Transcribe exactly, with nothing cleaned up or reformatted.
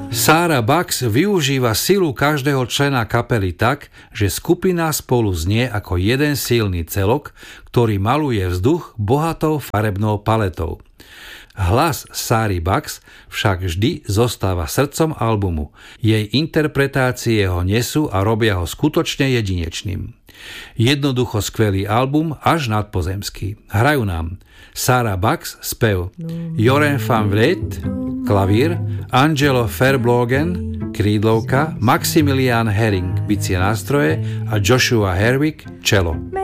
Sarah Bucks využíva silu každého člena kapely tak, že skupina spolu znie ako jeden silný celok, ktorý maluje vzduch bohatou farebnou paletou. Hlas Sary Bucks však vždy zostáva srdcom albumu. Jej interpretácie ho nesú a robia ho skutočne jedinečným. Jednoducho skvelý album až nadpozemský. Hrajú nám Sarah Bucks spev, Joren van Vliet klavír, Angelo Verbruggen krídlovka, Maximilian Herring bicie nástroje a Joshua Herwig čelo.